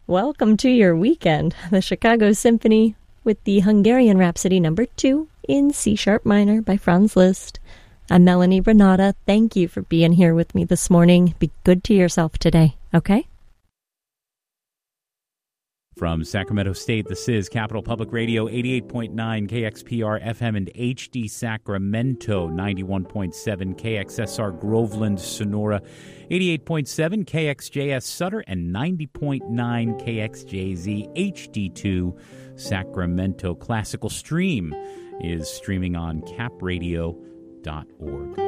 Welcome to your weekend. The Chicago Symphony with the Hungarian Rhapsody No. 2 in C-sharp minor by Franz Liszt. I'm Melanie Renata. Thank you for being here with me this morning. Be good to yourself today, okay? From Sacramento State, this is Capital Public Radio, 88.9 KXPR FM and HD Sacramento, 91.7 KXSR Groveland, Sonora, 88.7 KXJS Sutter, and 90.9 KXJZ HD2 Sacramento. Classical Stream is streaming on capradio.org.